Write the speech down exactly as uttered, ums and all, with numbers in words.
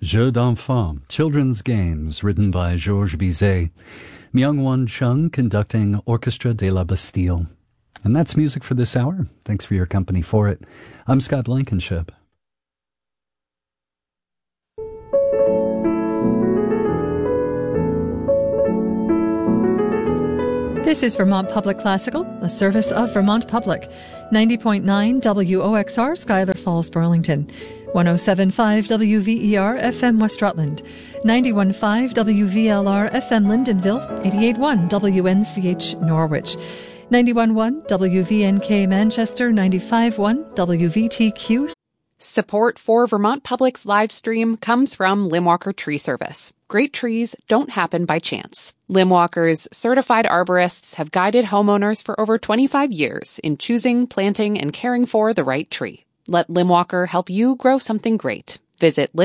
Jeux d'enfants, Children's Games, written by Georges Bizet. Myung-Won Chung conducting Orchestra de la Bastille. And that's music for this hour. Thanks for your company for it. I'm Scott Blankenship. This is Vermont Public Classical, a service of Vermont Public. ninety point nine W O X R, Schuyler Falls, Burlington. one oh seven point five W V E R F M West Rutland. ninety-one point five W V L R F M Lyndonville. eighty-eight point one W N C H Norwich. ninety-one point one W V N K Manchester. ninety-five point one W V T Q. Support for Vermont Public's live stream comes from Limwalker Tree Service. Great trees don't happen by chance. Limwalker's certified arborists have guided homeowners for over twenty-five years in choosing, planting, and caring for the right tree. Let Limwalker help you grow something great. Visit Lim